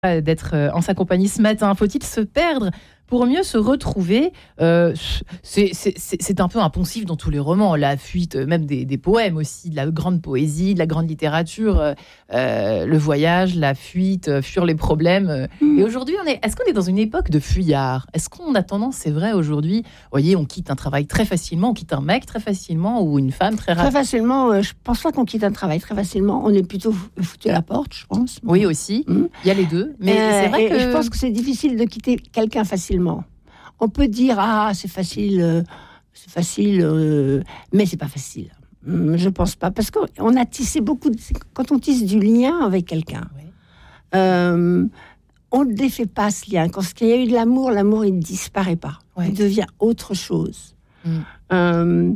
D'être en sa compagnie ce matin. Faut-il se perdre pour mieux se retrouver? C'est un peu un poncif dans tous les romans, la fuite, même des poèmes aussi, de la grande poésie, de la grande littérature, le voyage, la fuite, fuir les problèmes. Et aujourd'hui, est-ce qu'on est dans une époque de fuyards? Est-ce qu'on a tendance, c'est vrai aujourd'hui, vous voyez, on quitte un travail très facilement, on quitte un mec très facilement ou une femme très rapidement? Très facilement, je pense pas qu'on quitte un travail très facilement. On est plutôt foutu à la porte, je pense. Oui, aussi. Il y a les deux. Mais c'est vrai que... je pense que c'est difficile de quitter quelqu'un facilement. On peut dire c'est facile, mais c'est pas facile. Je pense pas, parce qu'on a tissé quand on tisse du lien avec quelqu'un, on ne défait pas ce lien. Quand il y a eu de l'amour il ne disparaît pas. Il devient autre chose. Il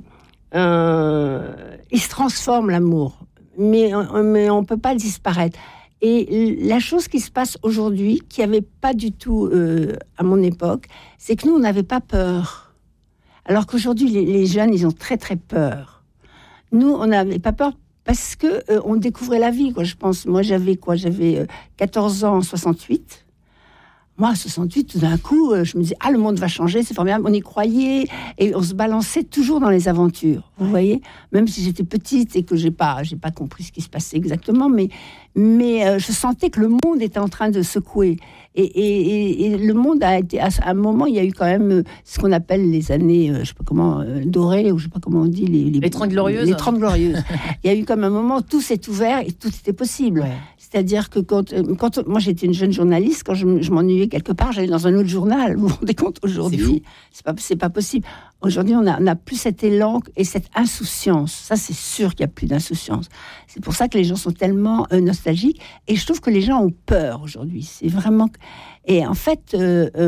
se transforme, l'amour, mais on peut pas le disparaître. Et la chose qui se passe aujourd'hui, qui n'y avait pas du tout à mon époque, c'est que nous, on n'avait pas peur. Alors qu'aujourd'hui, les jeunes, ils ont très, très peur. Nous, on n'avait pas peur parce qu'on découvrait la vie, je pense. Moi, j'avais 14 ans en 68. Moi, à 68, tout d'un coup, je me disais, le monde va changer, c'est formidable. On y croyait et on se balançait toujours dans les aventures. Vous voyez, même si j'étais petite et que j'ai pas compris ce qui se passait exactement, mais je sentais que le monde était en train de secouer. Et le monde a été, à un moment, il y a eu quand même ce qu'on appelle les années, je sais pas comment, dorées, ou je sais pas comment on dit, les 30 glorieuses. Les 30 glorieuses. Il y a eu comme un moment, tout s'est ouvert et tout était possible. Ouais. C'est-à-dire que quand moi j'étais une jeune journaliste, quand je m'ennuyais quelque part, j'allais dans un autre journal. Vous vous rendez compte, aujourd'hui, c'est pas possible. Aujourd'hui, on n'a plus cet élan et cette insouciance. Ça, c'est sûr qu'il n'y a plus d'insouciance. C'est pour ça que les gens sont tellement nostalgiques. Et je trouve que les gens ont peur aujourd'hui. C'est vraiment... Et en fait,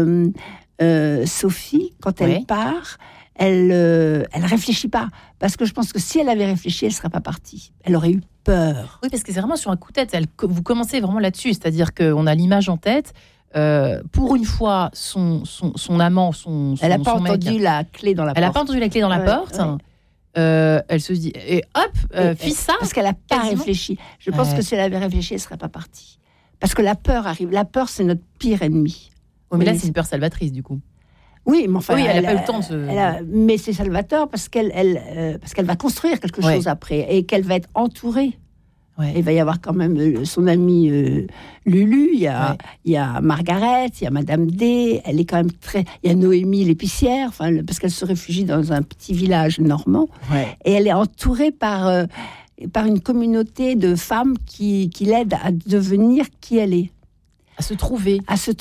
Sophie, quand elle part, elle réfléchit pas. Parce que je pense que si elle avait réfléchi, elle ne serait pas partie. Elle aurait eu peur. Oui, parce que c'est vraiment sur un coup de tête. Vous commencez vraiment là-dessus. C'est-à-dire qu'on a l'image en tête. Pour une fois, son amant, elle n'a pas entendu la clé dans la porte. Elle n'a pas entendu la clé dans la porte. Ouais. Elle se dit, et hop, fit ça. Parce qu'elle n'a pas réfléchi. Je pense que si elle avait réfléchi, elle ne serait pas partie. Parce que la peur arrive. La peur, c'est notre pire ennemi. Oui, mais là, c'est une peur salvatrice, du coup. Oui, mais enfin, elle n'a pas eu le temps de mais c'est salvateur parce qu'elle va construire quelque chose après et qu'elle va être entourée. Ouais. Il va y avoir quand même son amie Lulu, il y a Margaret, il y a Madame D, elle est quand même il y a Noémie l'épicière, parce qu'elle se réfugie dans un petit village normand, et elle est entourée par une communauté de femmes qui l'aident à devenir qui elle est. À se trouver.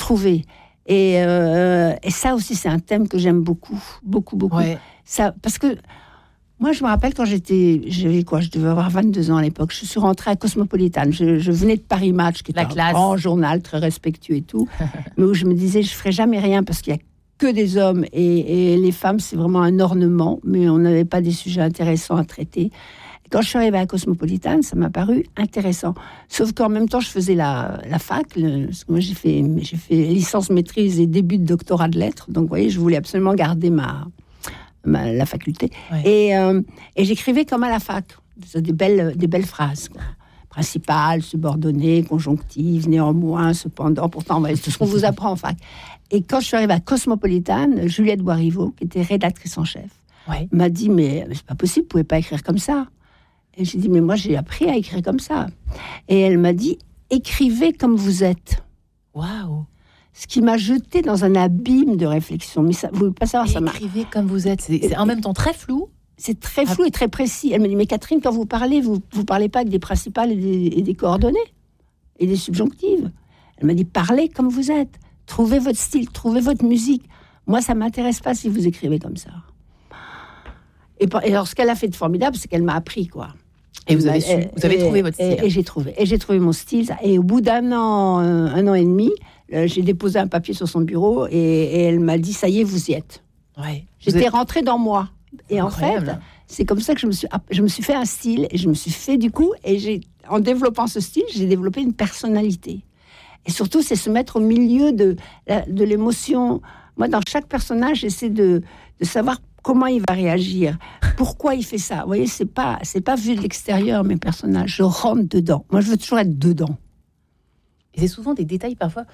Et ça aussi, c'est un thème que j'aime beaucoup. Ouais. Ça, parce que moi, je me rappelle quand je devais avoir 22 ans à l'époque, je suis rentrée à Cosmopolitan. Je venais de Paris Match, qui était un grand journal très respectueux et tout, mais où je me disais, je ne ferais jamais rien parce qu'il n'y a que des hommes et les femmes, c'est vraiment un ornement, mais on n'avait pas des sujets intéressants à traiter. Et quand je suis arrivée à Cosmopolitan, ça m'a paru intéressant. Sauf qu'en même temps, je faisais la fac. Parce que moi, j'ai fait licence, maîtrise et début de doctorat de lettres. Donc, vous voyez, je voulais absolument garder la faculté. Ouais. Et j'écrivais comme à la fac. Des belles phrases, quoi. Principale, subordonnée, conjonctive, néanmoins, cependant, pourtant, c'est tout ce qu'on vous apprend en fac. Et quand je suis arrivée à Cosmopolitan, Juliette Boisrivaud, qui était rédactrice en chef, m'a dit, mais c'est pas possible, vous pouvez pas écrire comme ça. Et j'ai dit, mais moi, j'ai appris à écrire comme ça. Et elle m'a dit, écrivez comme vous êtes. Waouh! Ce qui m'a jetée dans un abîme de réflexion. Mais ça, vous ne pouvez pas savoir, ça m'a... Écrivez comme vous êtes. C'est en même temps très flou. C'est très flou et très précis. Elle m'a dit, mais Catherine, quand vous parlez pas avec des principales et des coordonnées et des subjonctives. Elle m'a dit, parlez comme vous êtes. Trouvez votre style, trouvez votre musique. Moi, ça ne m'intéresse pas si vous écrivez comme ça. Et alors, ce qu'elle a fait de formidable, c'est qu'elle m'a appris, quoi. Et vous avez trouvé votre style. Et j'ai trouvé mon style. Et au bout d'un an et demi, j'ai déposé un papier sur son bureau et elle m'a dit, ça y est, vous y êtes. Ouais. J'étais rentrée dans moi. Et incroyable. En fait, c'est comme ça que je me suis fait un style. Et je me suis fait du coup, en développant ce style, j'ai développé une personnalité. Et surtout, c'est se mettre au milieu de l'émotion. Moi, dans chaque personnage, j'essaie de savoir comment il va réagir, pourquoi il fait ça. Vous voyez, c'est pas vu de l'extérieur, mes personnages. Je rentre dedans. Moi, je veux toujours être dedans. Et c'est souvent des détails parfois